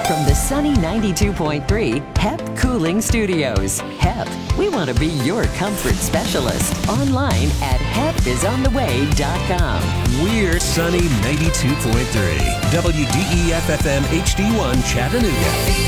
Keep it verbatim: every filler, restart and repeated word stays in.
From the sunny ninety-two point three H E P Cooling Studios. H E P, we want to be your comfort specialist. Online at hep is on the way dot com. We're Sunny ninety-two point three. W D E F F M H D one Chattanooga.